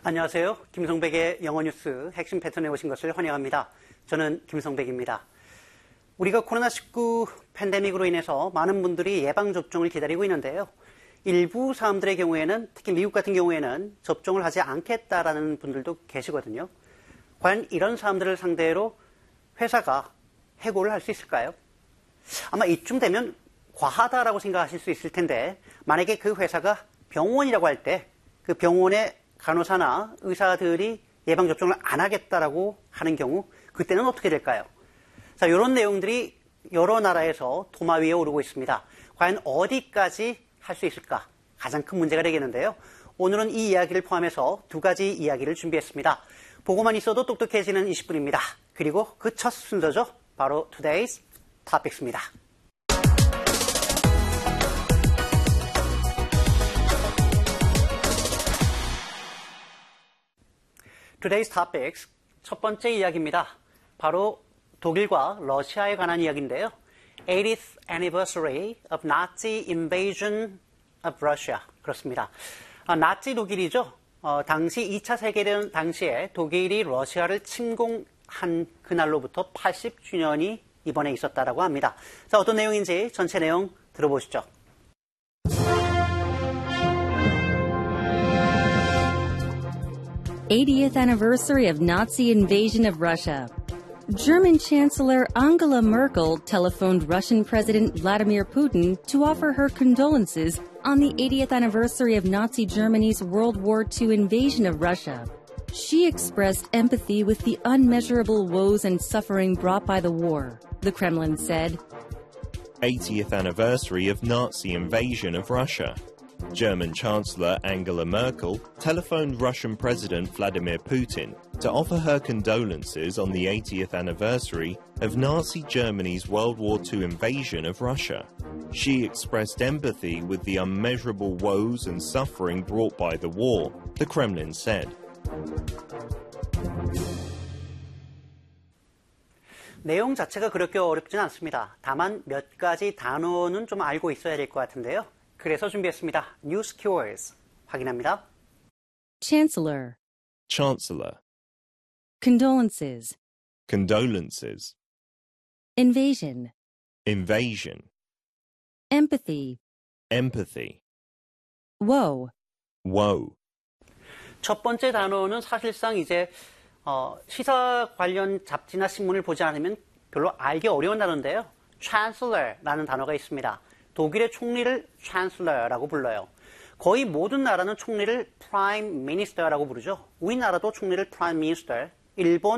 안녕하세요. 김성백의 영어 뉴스 핵심 패턴에 오신 것을 환영합니다. 저는 김성백입니다. 우리가 코로나19 팬데믹으로 인해서 많은 분들이 예방접종을 기다리고 있는데요. 일부 사람들의 경우에는, 특히 미국 같은 경우에는 접종을 하지 않겠다라는 분들도 계시거든요. 과연 이런 사람들을 상대로 회사가 해고를 할 수 있을까요? 아마 이쯤 되면 과하다라고 생각하실 수 있을 텐데, 만약에 그 회사가 병원이라고 할 때 그 병원의 간호사나 의사들이 예방접종을 안 하겠다라고 하는 경우, 그때는 어떻게 될까요? 자, 이런 내용들이 여러 나라에서 도마 위에 오르고 있습니다. 과연 어디까지 할 수 있을까? 가장 큰 문제가 되겠는데요. 오늘은 이 이야기를 포함해서 두 가지 이야기를 준비했습니다. 보고만 있어도 똑똑해지는 20분입니다. 그리고 그 첫 순서죠. 바로 Today's Topics입니다. Today's Topics 첫 번째 이야기입니다. 바로 독일과 러시아에 관한 이야기인데요. 80th Anniversary of Nazi Invasion of Russia. 그렇습니다. 나치 독일이죠. 당시 2차 세계대전 당시에 독일이 러시아를 침공한 그날로부터 80주년이 이번에 있었다라고 합니다. 자, 어떤 내용인지 전체 내용 들어보시죠. 80th anniversary of Nazi invasion of Russia. German Chancellor Angela Merkel telephoned Russian President Vladimir Putin to offer her condolences on the 80th anniversary of Nazi Germany's World War II invasion of Russia. She expressed empathy with the unmeasurable woes and suffering brought by the war, the Kremlin said. 80th anniversary of Nazi invasion of Russia. German Chancellor Angela Merkel telephoned Russian President Vladimir Putin to offer her condolences on the 80th anniversary of Nazi Germany's World War II invasion of Russia. She expressed empathy with the unmeasurable woes and suffering brought by the war, the Kremlin said. 내용 자체가 그렇게 어렵진 않습니다. 다만 몇 가지 단어는 좀 알고 있어야 될 것 같은데요. 그래서 준비했습니다. News Keywords 확인합니다. Chancellor, Chancellor. condolences, Condolences. invasion, Invasion. empathy, Empathy. woe. Woe. 첫 번째 단어는 사실상 이제 시사 관련 잡지나 신문을 보지 않으면 별로 알기 어려운 단어인데요. Chancellor라는 단어가 있습니다. 독일의 총리를 Chancellor라고 불러요. 거의 모든 나라는 총리를 Prime Minister라고 부르죠. 우리나라도 총리를 Prime Minister, 일본